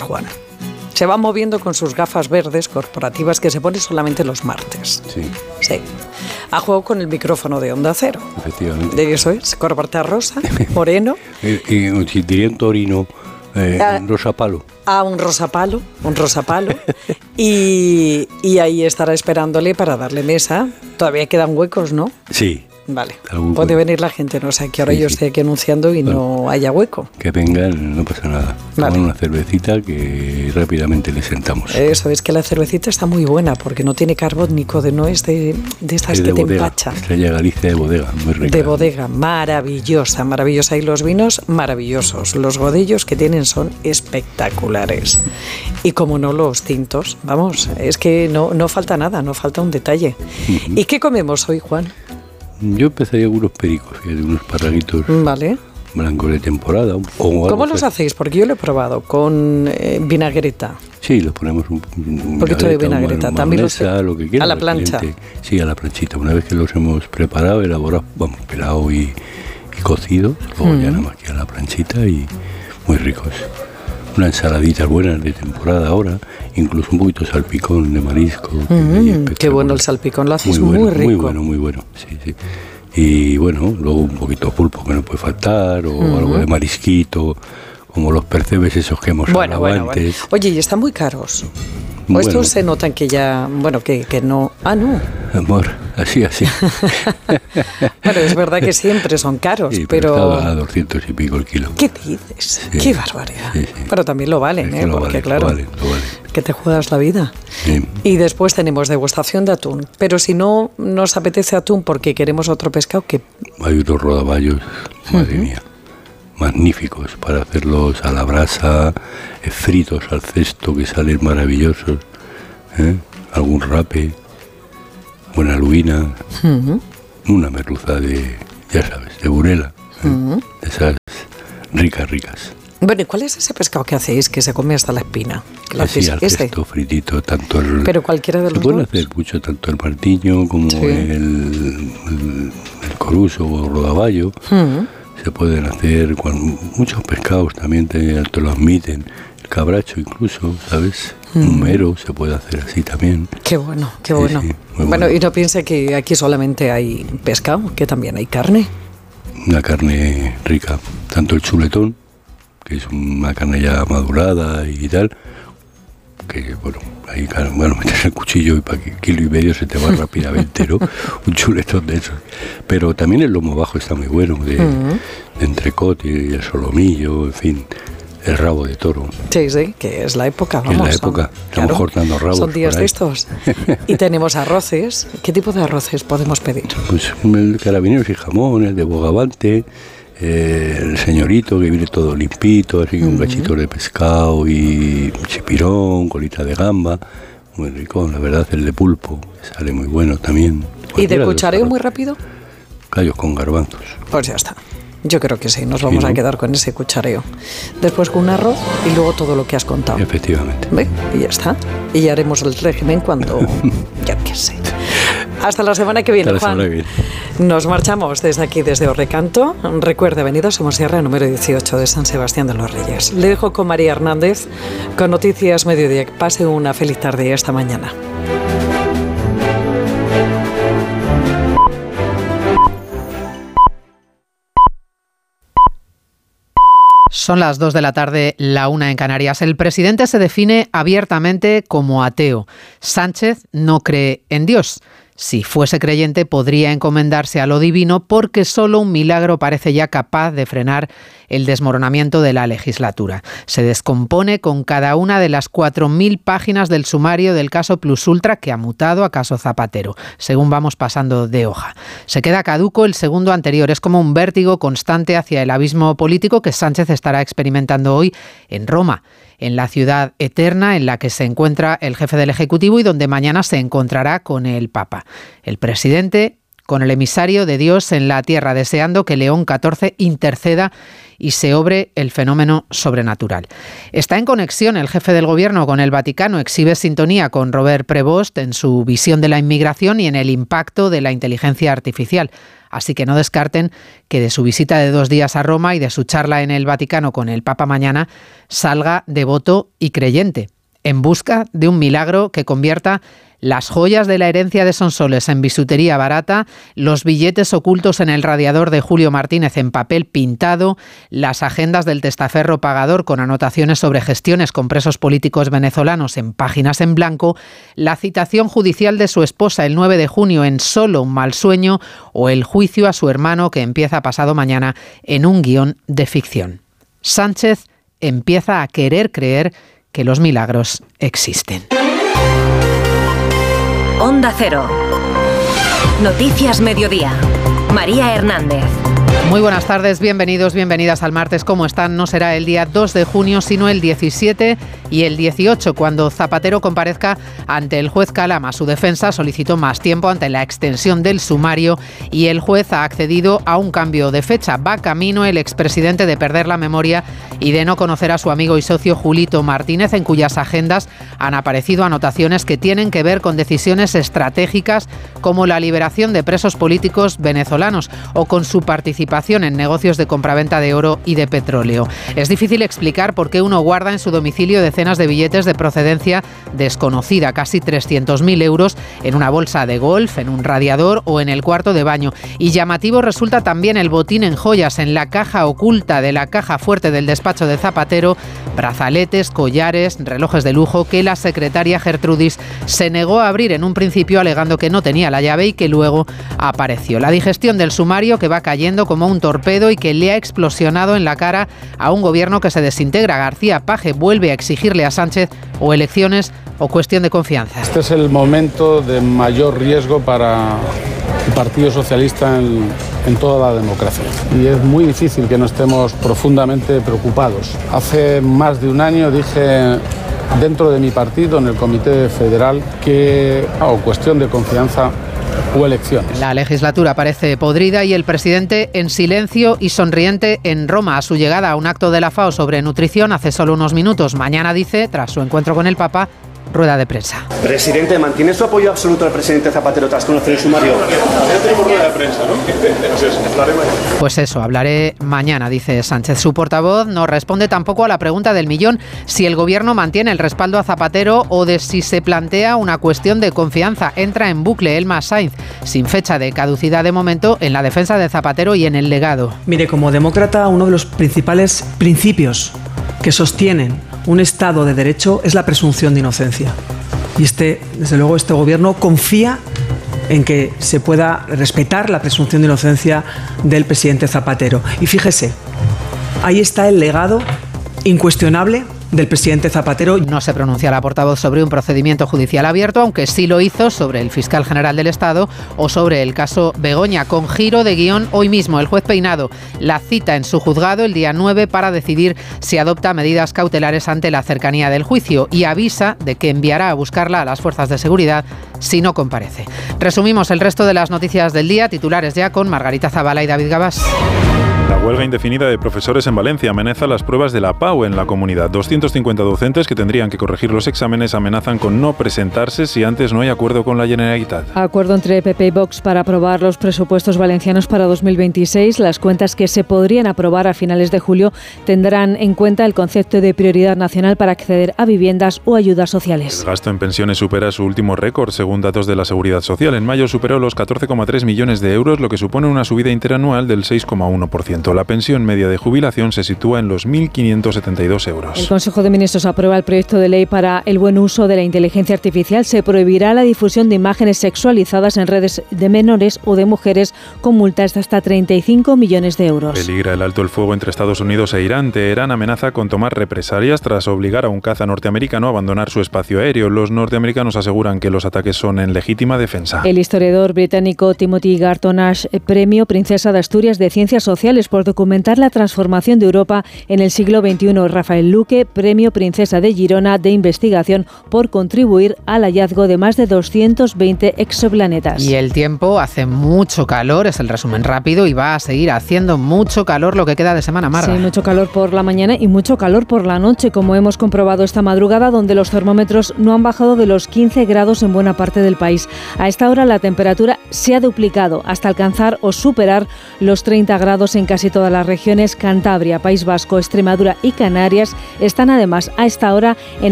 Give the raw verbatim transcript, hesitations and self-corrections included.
Juan. Se va moviendo con sus gafas verdes corporativas que se pone solamente los martes. Sí. Sí. Ha jugado con el micrófono de Onda Cero. Efectivamente. De eso es, corbata rosa, moreno. y, y si dirían torino, eh, Ah, un rosa palo. A un rosapalo, un rosapalo. y, y ahí estará esperándole para darle mesa. Todavía quedan huecos, ¿no? Sí. Vale. Algún Puede hueco. venir la gente, no sé, que ahora Sí, yo sí. estoy aquí anunciando y Bueno. no haya hueco. Que vengan, no pasa nada. Vale. Toman una cervecita que rápidamente les sentamos. Eso, es que la cervecita está muy buena porque no tiene carbónico, de no es de, de estas Es que de te bodega. empachan. Estrella Galicia de bodega, muy rica. De bodega, maravillosa, maravillosa. Y los vinos maravillosos. Los godellos que tienen son espectaculares. Y como no los tintos, vamos, es que no, no falta nada, no falta un detalle. Ujú. ¿Y qué comemos hoy, Juan? Yo empezaría con unos pericos, fíjate, unos parraguitos Vale. blancos de temporada. un- o algo ¿Cómo los fresco. hacéis? Porque yo lo he probado con eh, vinagreta. Sí, los ponemos un, un poquito de vinagreta, vinagreta, ma- también los- mayonesa, lo que quiera. a la el plancha. cliente. Sí, a la planchita. Una vez que los hemos preparado, elaborado, vamos, pelado y, y cocido, luego ya nada más que a la planchita y muy ricos. Una ensaladita buena de temporada ahora, incluso un poquito de salpicón de marisco. que Mm, ahí qué espectacular. bueno el salpicón, lo haces muy, muy, bueno, rico. Muy bueno, muy bueno, sí, sí. Y bueno, luego un poquito de pulpo que no puede faltar, o algo de marisquito, como los percebes esos que hemos Bueno, hablado bueno, bueno. antes. Oye, y están muy caros. O Bueno. estos se notan que ya, bueno, que, que no. Ah, no. Amor, así, así. Bueno, es verdad que siempre son caros, Sí, pero, pero. estaba a doscientos y pico el kilo. ¿Qué dices? Sí. Qué barbaridad. Sí, sí. Pero también lo valen, Es ¿eh? que lo Porque vale, claro, lo vale, lo vale. que te juegas la vida. Sí. Y después tenemos degustación de atún. Pero si no nos apetece atún porque queremos otro pescado, que Hay unos rodaballos, madre mía, magníficos para hacerlos a la brasa, eh, fritos al cesto que salen maravillosos, ¿eh? Algún rape, buena lubina, una merluza de, ya sabes, de burela, ¿eh? Esas ricas, ricas. Bueno, ¿y cuál es ese pescado que hacéis que se come hasta la espina? ¿Que lo Así hacéis? al Ese. cesto, fritito, tanto el... Pero cualquiera de Se los pueden dos. hacer mucho, tanto el martiño como Sí. el, el, el coruso o rodaballo. Mm. Se pueden hacer cuan- muchos pescados también te, te lo admiten. El cabracho incluso, ¿sabes? Un mero se puede hacer así también. Qué bueno, qué Sí, bueno. sí, muy bueno, bueno. y no piense que aquí solamente hay pescado, que también hay carne. Una carne rica, tanto el chuletón, que es una carne ya madurada y tal, que bueno, ahí claro, bueno, metes el cuchillo y para que kilo y medio se te va rápidamente, ¿no? Un chuletón de esos. Pero también el lomo bajo está muy bueno, de, de entrecote, y el solomillo, en fin, el rabo de toro. Sí, sí, que es la época, Que es vamos. la son- época, estamos cortando rabos Son días por de ahí. estos. Y tenemos arroces. ¿Qué tipo de arroces podemos pedir? Pues el carabineros y jamón, el de bogavante, eh, el señorito que viene todo limpito, así con cachitos de pescado y chipirón, colita de gamba, muy rico, la verdad, el de pulpo, que sale muy bueno también. ¿Y de Cualquiera los cuchareo muy arroces. rápido? Callos con garbanzos. Pues ya está. Yo creo que sí, nos vamos Sí, a ¿no? quedar con ese cuchareo. Después con un arroz y luego todo lo que has contado. Efectivamente. ¿Ve? Y ya está. Y ya haremos el régimen cuando... ya qué sé. Hasta la semana que viene, Hasta la Juan. semana que viene. Nos marchamos desde aquí, desde Orrecanto. Recuerde, Avenida Somosierra, número dieciocho de San Sebastián de los Reyes. Le dejo con María Hernández con Noticias Mediodía. Que pase una feliz tarde y hasta mañana. Son las dos de la tarde, la una en Canarias. El presidente se define abiertamente como ateo. Sánchez no cree en Dios. Si fuese creyente, podría encomendarse a lo divino porque solo un milagro parece ya capaz de frenar el desmoronamiento de la legislatura. Se descompone con cada una de las cuatro mil páginas del sumario del caso Plus Ultra que ha mutado a caso Zapatero, según vamos pasando de hoja. Se queda caduco el segundo anterior. Es como un vértigo constante hacia el abismo político que Sánchez estará experimentando hoy en Roma, en la ciudad eterna en la que se encuentra el jefe del Ejecutivo y donde mañana se encontrará con el Papa. El presidente con el emisario de Dios en la tierra, deseando que León catorce interceda y se obre el fenómeno sobrenatural. Está en conexión el jefe del gobierno con el Vaticano, exhibe sintonía con Robert Prevost en su visión de la inmigración y en el impacto de la inteligencia artificial. Así que no descarten que de su visita de dos días a Roma y de su charla en el Vaticano con el Papa mañana salga devoto y creyente, en busca de un milagro que convierta las joyas de la herencia de Sonsoles en bisutería barata, los billetes ocultos en el radiador de Julio Martínez en papel pintado, las agendas del testaferro pagador con anotaciones sobre gestiones con presos políticos venezolanos en páginas en blanco, la citación judicial de su esposa el nueve de junio en Solo un mal sueño o el juicio a su hermano que empieza pasado mañana en un guión de ficción. Sánchez empieza a querer creer que los milagros existen. Onda Cero. Noticias Mediodía. María Hernández. Muy buenas tardes, bienvenidos, bienvenidas al martes. ¿Cómo están? No será el día dos de junio, sino el diecisiete y el dieciocho, cuando Zapatero comparezca ante el juez Calama. Su defensa solicitó más tiempo ante la extensión del sumario y el juez ha accedido a un cambio de fecha. Va camino el expresidente de perder la memoria y de no conocer a su amigo y socio Julito Martínez, en cuyas agendas han aparecido anotaciones que tienen que ver con decisiones estratégicas como la liberación de presos políticos venezolanos o con su participación en negocios de compraventa de oro y de petróleo. Es difícil explicar por qué uno guarda en su domicilio decenas de billetes de procedencia desconocida, casi trescientos mil euros, en una bolsa de golf, en un radiador o en el cuarto de baño. Y llamativo resulta también el botín en joyas en la caja oculta de la caja fuerte del despacho de Zapatero, brazaletes, collares, relojes de lujo que la secretaria Gertrudis se negó a abrir en un principio alegando que no tenía la llave y que luego apareció. La digestión del sumario que va cayendo como un torpedo y que le ha explosionado en la cara a un gobierno que se desintegra. García Paje vuelve a exigirle a Sánchez o elecciones o cuestión de confianza. Este es el momento de mayor riesgo para el Partido Socialista en, en toda la democracia. Y es muy difícil que no estemos profundamente preocupados. Hace más de un año dije dentro de mi partido, en el Comité Federal, que o cuestión de confianza o elecciones. La legislatura parece podrida y el presidente en silencio y sonriente en Roma. A su llegada a un acto de la FAO sobre nutrición hace solo unos minutos. Mañana, dice, tras su encuentro con el Papa, rueda de prensa. Presidente, ¿mantiene su apoyo absoluto al presidente Zapatero tras conocer el sumario? Pues eso, hablaré mañana, dice Sánchez. Su portavoz no responde tampoco a la pregunta del millón, si el gobierno mantiene el respaldo a Zapatero o de si se plantea una cuestión de confianza. Entra en bucle Elma Sainz, sin fecha de caducidad de momento, en la defensa de Zapatero y en el legado. Mire, como demócrata, uno de los principales principios que sostienen un Estado de Derecho es la presunción de inocencia. Y este, desde luego, este gobierno confía en que se pueda respetar la presunción de inocencia del presidente Zapatero. Y fíjese, ahí está el legado incuestionable del presidente Zapatero. No se pronuncia la portavoz sobre un procedimiento judicial abierto, aunque sí lo hizo sobre el fiscal general del Estado o sobre el caso Begoña. Con giro de guión, hoy mismo el juez Peinado la cita en su juzgado el día nueve para decidir si adopta medidas cautelares ante la cercanía del juicio y avisa de que enviará a buscarla a las fuerzas de seguridad si no comparece. Resumimos el resto de las noticias del día, titulares ya con Margarita Zavala y David Gabás. La huelga indefinida de profesores en Valencia amenaza las pruebas de la PAU en la comunidad. doscientos cincuenta docentes que tendrían que corregir los exámenes amenazan con no presentarse si antes no hay acuerdo con la Generalitat. Acuerdo entre P P y Vox para aprobar los presupuestos valencianos para dos mil veintiséis. Las cuentas que se podrían aprobar a finales de julio tendrán en cuenta el concepto de prioridad nacional para acceder a viviendas o ayudas sociales. El gasto en pensiones supera su último récord, según datos de la Seguridad Social. En mayo superó los catorce coma tres millones de euros, lo que supone una subida interanual del seis coma uno por ciento. La pensión media de jubilación se sitúa en los mil quinientos setenta y dos euros. El Consejo de Ministros aprueba el proyecto de ley para el buen uso de la inteligencia artificial. Se prohibirá la difusión de imágenes sexualizadas en redes de menores o de mujeres con multas de hasta treinta y cinco millones de euros. Peligra el alto el fuego entre Estados Unidos e Irán. Teherán amenaza con tomar represalias tras obligar a un caza norteamericano a abandonar su espacio aéreo. Los norteamericanos aseguran que los ataques son en legítima defensa. El historiador británico Timothy Garton Ash, premio Princesa de Asturias de Ciencias Sociales Nobel por documentar la transformación de Europa en el siglo veintiuno. Rafael Luque, Premio Princesa de Girona de Investigación por contribuir al hallazgo de más de doscientos veinte exoplanetas. Y el tiempo, hace mucho calor, es el resumen rápido, y va a seguir haciendo mucho calor lo que queda de semana, Marga. Sí, mucho calor por la mañana y mucho calor por la noche, como hemos comprobado esta madrugada, donde los termómetros no han bajado de los quince grados en buena parte del país. A esta hora la temperatura se ha duplicado hasta alcanzar o superar los treinta grados en casi todas las regiones. Cantabria, País Vasco, Extremadura y Canarias están además a esta hora en